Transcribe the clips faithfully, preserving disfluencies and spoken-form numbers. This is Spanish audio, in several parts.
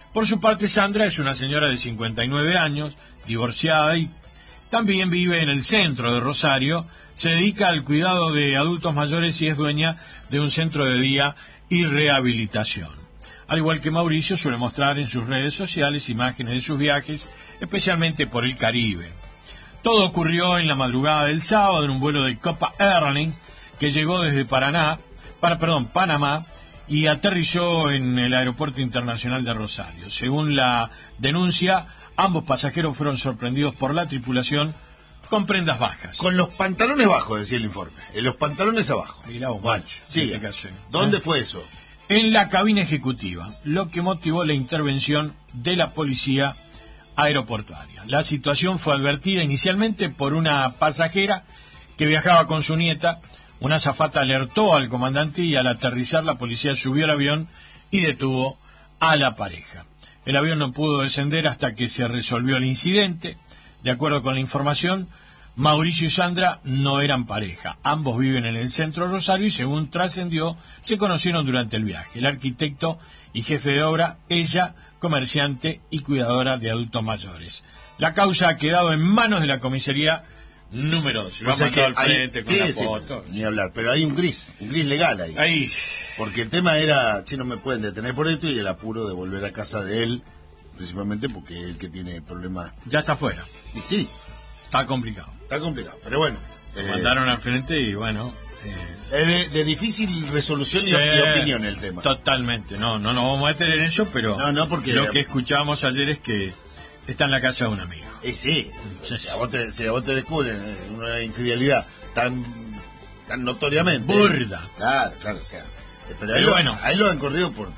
Por su parte, Sandra es una señora de cincuenta y nueve años, divorciada y también vive en el centro de Rosario. Se dedica al cuidado de adultos mayores y es dueña de un centro de día y rehabilitación. Al igual que Mauricio, suele mostrar en sus redes sociales imágenes de sus viajes, especialmente por el Caribe. Todo ocurrió en la madrugada del sábado en un vuelo de Copa Airlines que llegó desde Paraná, para, perdón, Panamá, y aterrizó en el Aeropuerto Internacional de Rosario. Según la denuncia, ambos pasajeros fueron sorprendidos por la tripulación con prendas bajas. Con los pantalones bajos, decía el informe. En los pantalones abajo. Mirá vos, bueno, macho, sí. ¿Dónde ¿Eh? fue eso? En la cabina ejecutiva, lo que motivó la intervención de la policía aeroportuaria. La situación fue advertida inicialmente por una pasajera que viajaba con su nieta. Una azafata alertó al comandante y al aterrizar la policía subió al avión y detuvo a la pareja. El avión no pudo descender hasta que se resolvió el incidente. De acuerdo con la información, Mauricio y Sandra no eran pareja. Ambos viven en el centro de Rosario y, según trascendió, se conocieron durante el viaje. El arquitecto y jefe de obra, ella, comerciante y cuidadora de adultos mayores. La causa ha quedado en manos de la comisaría número dos. Lo ha mandado al frente con sí, la sí, foto. Ni hablar, pero hay un gris, un gris legal ahí. Ahí. Porque el tema era, che, no me pueden detener por esto, y el apuro de volver a casa de él, principalmente porque es el que tiene problemas. Ya está afuera. Y sí. Está complicado. Está complicado, pero bueno. Lo eh, mandaron al frente y bueno. Eh, de, de difícil resolución sí, y, y opinión el tema. Totalmente, no, no nos vamos a meter en eso, pero no, no, porque lo que escuchábamos ayer es que está en la casa de un amigo. Y sí, sí. Si, a vos te, si a vos te descubren una infidelidad tan tan notoriamente. Burda. Claro, claro, o sea. Pero, pero ahí, bueno. Lo, ahí lo han corrido por,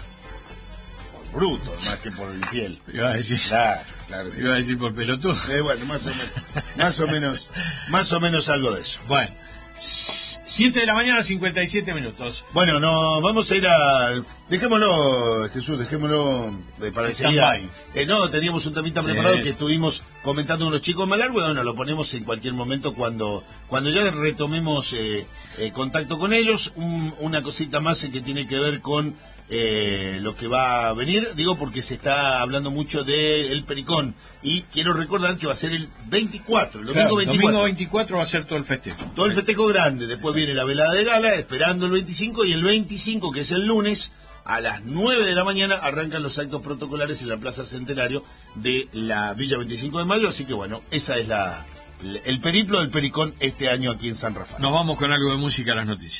por bruto, más que por infiel. Iba a decir. Claro, claro. Iba a decir por pelotudo. Eh, bueno, más o menos. más o menos. Más o menos algo de eso. Bueno. siete de la mañana, cincuenta y siete minutos. Bueno, no, vamos a ir a... Dejémoslo, Jesús, dejémoslo eh, para enseguida. Eh, no, teníamos un temita sí. preparado que estuvimos comentando con los chicos más largo. Bueno, lo ponemos en cualquier momento cuando cuando ya retomemos eh, eh, contacto con ellos. Un, una cosita más eh, que tiene que ver con eh, lo que va a venir. Digo porque se está hablando mucho del Pericón. Y quiero recordar que va a ser el veinticuatro, el domingo claro, veinticuatro. domingo veinticuatro va a ser todo el festejo. Todo el festejo grande. Después viene la velada de gala, esperando el veinticinco, y el veinticinco, que es el lunes, a las nueve de la mañana arrancan los actos protocolares en la Plaza Centenario de la Villa veinticinco de mayo, así que bueno, esa es la el periplo del Pericón este año aquí en San Rafael. Nos vamos con algo de música a las noticias.